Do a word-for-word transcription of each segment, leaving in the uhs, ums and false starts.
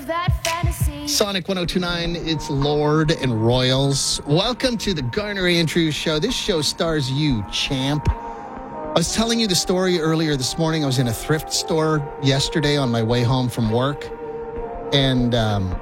live that fantasy. Sonic one oh two point nine, it's Lord and Royals. Welcome to the Garner Andrews Show. This show stars you, champ. I was telling you the story earlier this morning. I was in a thrift store yesterday on my way home from work. And um,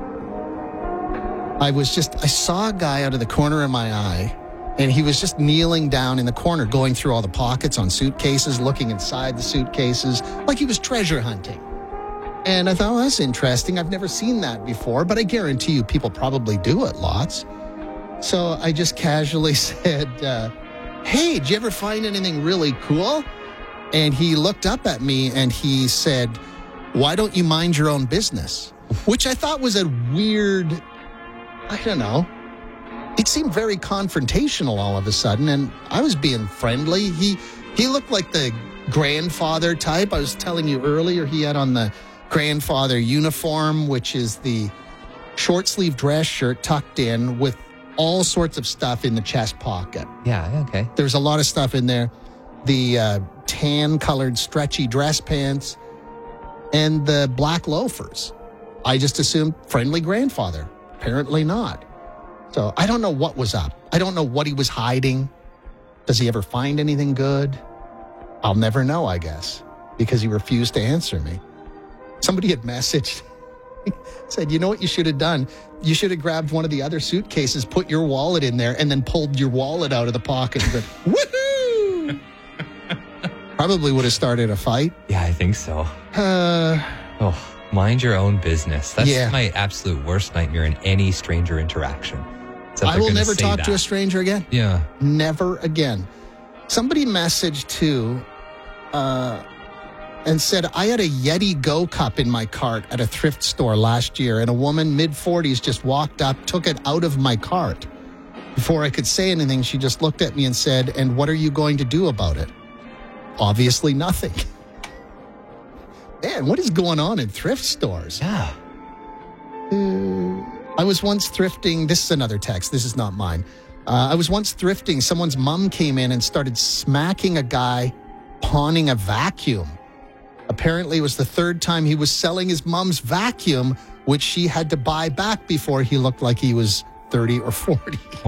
I was just, I saw a guy out of the corner of my eye. And he was just kneeling down in the corner, going through all the pockets on suitcases, looking inside the suitcases, like he was treasure hunting. And I thought, well, that's interesting. I've never seen that before, but I guarantee you people probably do it lots. So I just casually said, uh, hey, did you ever find anything really cool? And he looked up at me and he said, why don't you mind your own business? Which I thought was a weird, I don't know. It seemed very confrontational all of a sudden, and I was being friendly. He he looked like the grandfather type. I was telling you earlier, he had on the grandfather uniform, which is the short-sleeve dress shirt tucked in with all sorts of stuff in the chest pocket. Yeah, okay. There's a lot of stuff in there. The uh, tan-colored stretchy dress pants and the black loafers. I just assumed friendly grandfather. Apparently not. So I don't know what was up. I don't know what he was hiding. Does he ever find anything good? I'll never know, I guess, because he refused to answer me. Somebody had messaged, said, you know what you should have done? You should have grabbed one of the other suitcases, put your wallet in there, and then pulled your wallet out of the pocket and said, woohoo! Probably would have started a fight. Yeah, I think so. Uh, oh, mind your own business. That's Yeah. my absolute worst nightmare in any stranger interaction. So I they're will gonna never say talk that. to a stranger again. Yeah. Never again. Somebody messaged too uh, and said, I had a Yeti Go cup in my cart at a thrift store last year, and a woman mid-forties just walked up, took it out of my cart. Before I could say anything, she just looked at me and said, and what are you going to do about it? Obviously nothing. Man, what is going on in thrift stores? Yeah. I was once thrifting. This is another text. This is not mine. Uh, I was once thrifting. Someone's mom came in and started smacking a guy pawning a vacuum. Apparently, it was the third time he was selling his mom's vacuum, which she had to buy back before he looked like he was thirty or forty.